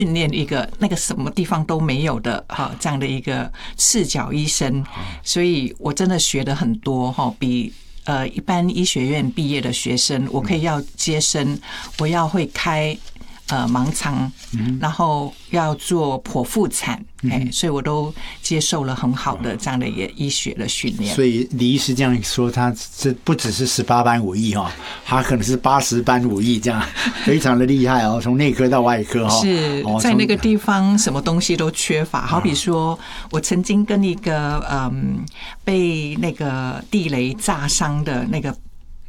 训练一个那个什么地方都没有的这样的一个赤脚医生，所以我真的学的很多比一般医学院毕业的学生，我可以要接生，我要会开盲肠，然后要做剖腹产，所以我都接受了很好的这样的一个医学的训练。 所以李医师这样说，他这不只是18般武艺他可能是80般武艺，这样非常的厉害从内科到外科是在那个地方什么东西都缺乏。好比说，我曾经跟一个被那个地雷炸伤的那个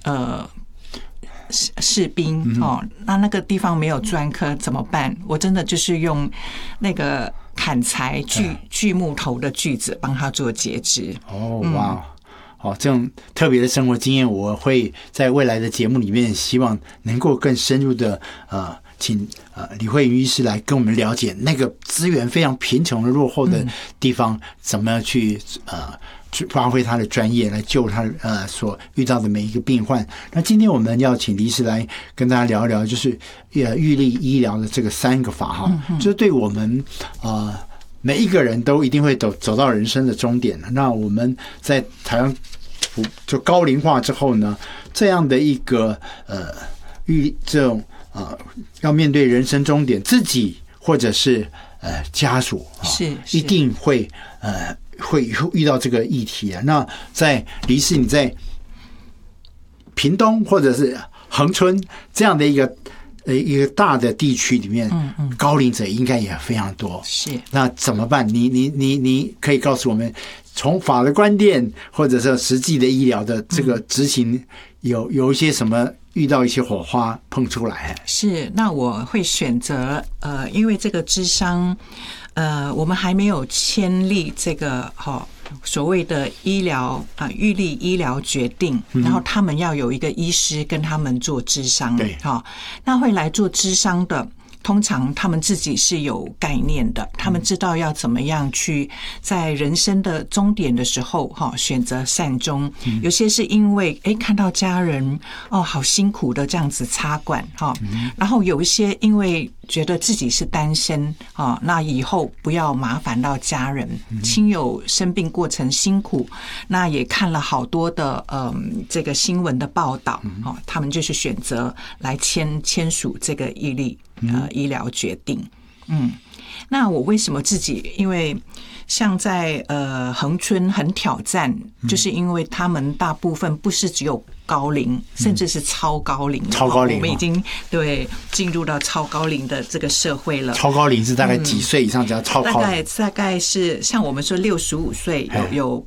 士兵那个地方没有专科怎么办？我真的就是用那个砍柴锯木头的锯子帮他做截肢。 哇！这种特别的生活经验，我会在未来的节目里面，希望能够更深入的请李慧云医师来跟我们了解那个资源非常贫穷的落后的地方，怎么去发挥他的专业来救他所遇到的每一个病患。那今天我们要请李医师来跟大家聊一聊，就是预立医疗的这个3个法就是对我们每一个人都一定会走到人生的终点。那我们在台湾就高龄化之后呢，这样的一个这种要面对人生终点，自己或者是家属是一定会遇到这个议题那在李医师，你在屏东或者是恒春这样的一个大的地区里面，高龄者应该也非常多。 是， 那怎么办？你可以告诉我们，从法的观点或者是实际的医疗的这个执行，有一些什么遇到一些火花碰出来？ 是，那我会选择因为这个諮商。我们还没有签立这个所谓的医疗预立医疗决定，然后他们要有一个医师跟他们做諮商，对，那会来做諮商的。通常他们自己是有概念的，他们知道要怎么样去在人生的终点的时候选择善终。有些是因为看到家人好辛苦的这样子插管然后有一些因为觉得自己是单身那以后不要麻烦到家人，亲友生病过程辛苦，那也看了好多的这个新闻的报道他们就是选择来签署这个预立医疗决定。那我为什么自己？因为像在恒春很挑战，就是因为他们大部分不是只有高龄，甚至是超高龄。 超高龄， 我们已经进入到超高龄的这个社会了。 超高龄是大概几岁以上叫超高龄？ 大概是像我们说65岁有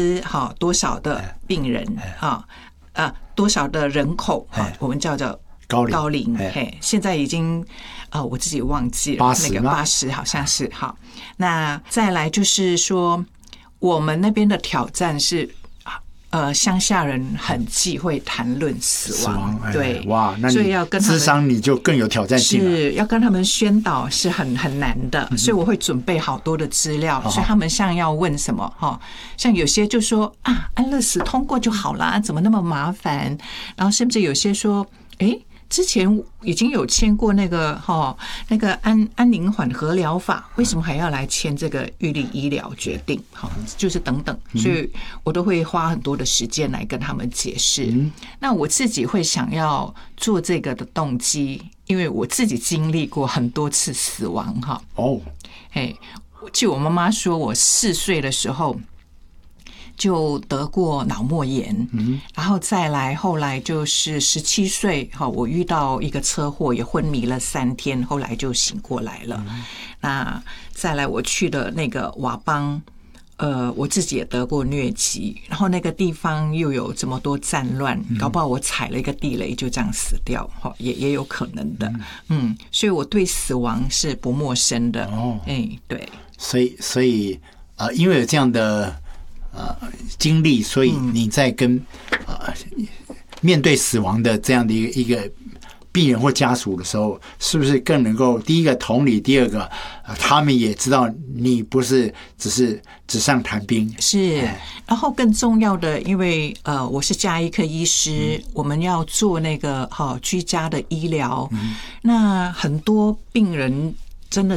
%多少的病人多少的人口我们叫做高龄，现在已经我自己忘记了，80那个80好像是好。那再来就是说，我们那边的挑战是乡下人很忌讳谈论死亡，对， 哇，那所以要跟他们諮商你就更有挑战性了， 是要跟他们宣导是很难的，所以我会准备好多的资料，所以他们像要问什么像有些就说安乐死通过就好了，怎么那么麻烦？然后甚至有些说，之前已经有签过那个安宁缓和疗法，为什么还要来签这个预立医疗决定？就是等等，所以我都会花很多的时间来跟他们解释。那我自己会想要做这个的动机，因为我自己经历过很多次死亡据我妈妈说，我4岁的时候就得过脑膜炎，然后再来后来就是17岁我遇到一个车祸，也昏迷了3天，后来就醒过来了。那再来我去的那个佤邦，我自己也得过疟疾，然后那个地方又有这么多战乱，搞不好我踩了一个地雷就这样死掉也有可能的。所以我对死亡是不陌生的。对， 所以因为有这样的经历，所以你在跟面对死亡的这样的一个病人或家属的时候，是不是更能够第一个同理，第二个他们也知道你不是只是纸上谈兵， 是。然后更重要的，因为我是家医科医师，我们要做那个居家的医疗，那很多病人真的